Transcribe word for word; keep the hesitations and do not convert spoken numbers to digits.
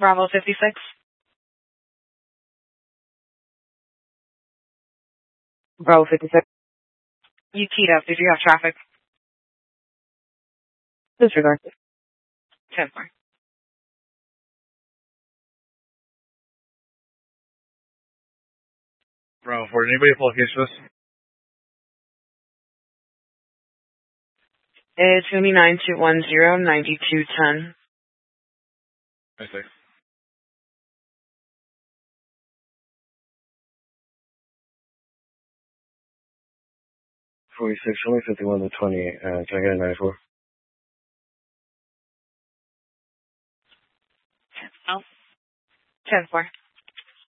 Bravo fifty-six. Bravo fifty-six. You teed up. Did you have traffic? Disregard. ten four. Bravo four. Anybody pull location this? It's going to be nine two one zero, nine two one zero. I see. forty-six, only fifty-one to twenty. Uh, can I get a ninety-four? Oh. ten four.